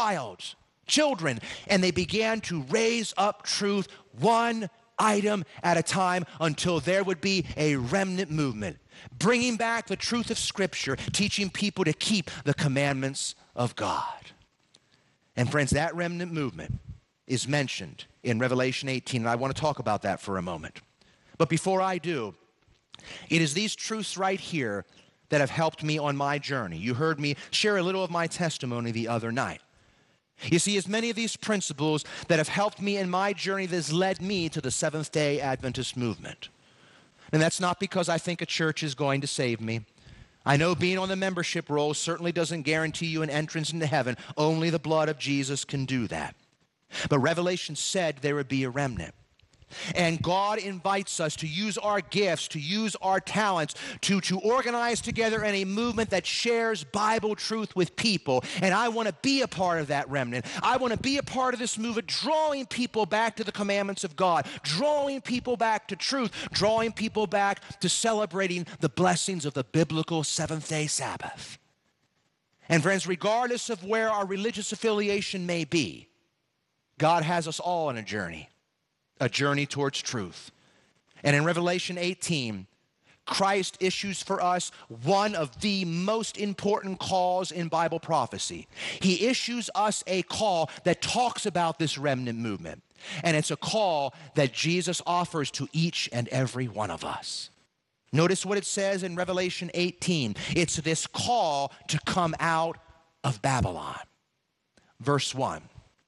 children, and they began to raise up truth one item at a time until there would be a remnant movement, bringing back the truth of Scripture, teaching people to keep the commandments of God. And friends, that remnant movement is mentioned in Revelation 18, and I want to talk about that for a moment. But before I do, it is these truths right here that have helped me on my journey. You heard me share a little of my testimony the other night. You see, as many of these principles that have helped me in my journey that has led me to the Seventh-day Adventist movement. And that's not because I think a church is going to save me. I know being on the membership roll certainly doesn't guarantee you an entrance into heaven. Only the blood of Jesus can do that. But Revelation said there would be a remnant. And God invites us to use our gifts, to use our talents, to organize together in a movement that shares Bible truth with people. And I want to be a part of that remnant. I want to be a part of this movement, drawing people back to the commandments of God, drawing people back to truth, drawing people back to celebrating the blessings of the biblical seventh-day Sabbath. And friends, regardless of where our religious affiliation may be, God has us all on a journey towards truth. And in Revelation 18, Christ issues for us one of the most important calls in Bible prophecy. He issues us a call that talks about this remnant movement. And it's a call that Jesus offers to each and every one of us. Notice what it says in Revelation 18. It's this call to come out of Babylon. Verse 1,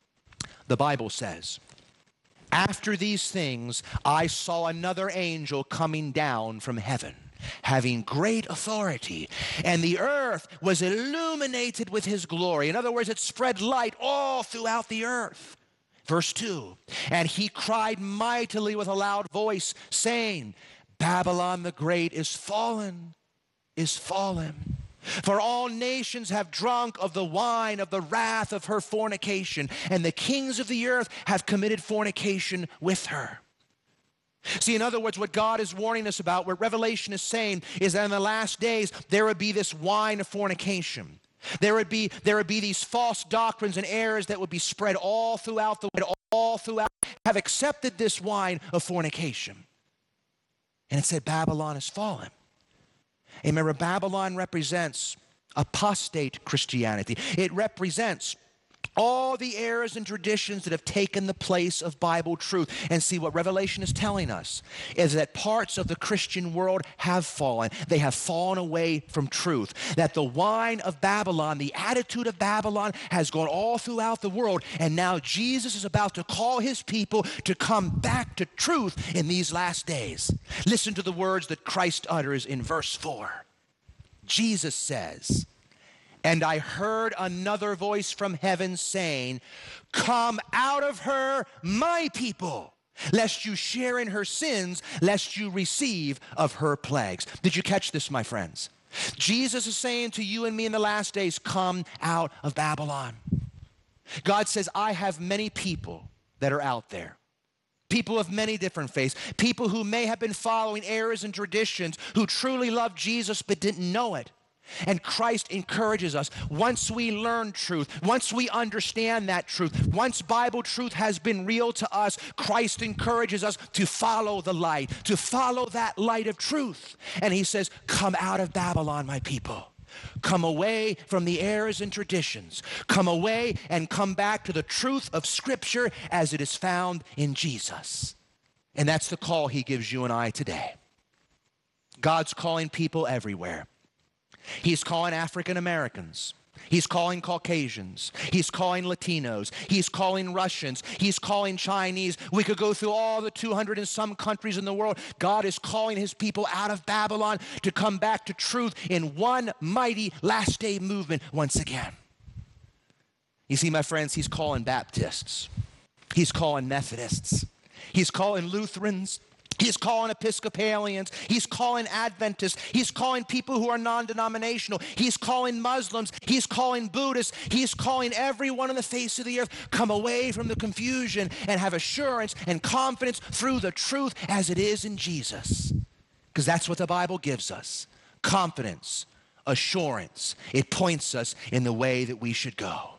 the Bible says, "After these things, I saw another angel coming down from heaven, having great authority, and the earth was illuminated with his glory." In other words, it spread light all throughout the earth. Verse 2, "And he cried mightily with a loud voice, saying, Babylon the great is fallen, is fallen. For all nations have drunk of the wine of the wrath of her fornication, and the kings of the earth have committed fornication with her." See, in other words, what God is warning us about, what Revelation is saying, is that in the last days, there would be this wine of fornication. There would be these false doctrines and errors that would be spread all throughout have accepted this wine of fornication. And it said Babylon has fallen. And remember, Babylon represents apostate Christianity. It represents all the errors and traditions that have taken the place of Bible truth. And see, what Revelation is telling us is that parts of the Christian world have fallen. They have fallen away from truth. That the wine of Babylon, the attitude of Babylon, has gone all throughout the world. And now Jesus is about to call his people to come back to truth in these last days. Listen to the words that Christ utters in verse 4. Jesus says, "And I heard another voice from heaven saying, Come out of her, my people, lest you share in her sins, lest you receive of her plagues." Did you catch this, my friends? Jesus is saying to you and me in the last days, come out of Babylon. God says, I have many people that are out there. People of many different faiths. People who may have been following errors and traditions, who truly love Jesus but didn't know it. And Christ encourages us, once we learn truth, once we understand that truth, once Bible truth has been real to us, Christ encourages us to follow the light, to follow that light of truth. And he says, come out of Babylon, my people. Come away from the errors and traditions. Come away and come back to the truth of Scripture as it is found in Jesus. And that's the call he gives you and I today. God's calling people everywhere. He's calling African Americans. He's calling Caucasians. He's calling Latinos. He's calling Russians. He's calling Chinese. We could go through all the 200 and some countries in the world. God is calling his people out of Babylon to come back to truth in one mighty last day movement once again. You see, my friends, he's calling Baptists. He's calling Methodists. He's calling Lutherans. He's calling Episcopalians. He's calling Adventists. He's calling people who are non-denominational. He's calling Muslims. He's calling Buddhists. He's calling everyone on the face of the earth. Come away from the confusion and have assurance and confidence through the truth as it is in Jesus. Because that's what the Bible gives us. Confidence, assurance. It points us in the way that we should go.